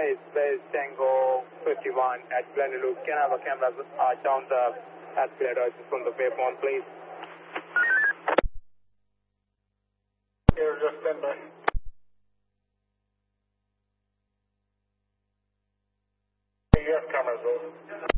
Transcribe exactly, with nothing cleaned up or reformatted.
Base, base Tango fifty-one at Glen Loop. Can I have a camera uh, down the escalator from the waypoint, please? Here, just stand by. You have cameras, though.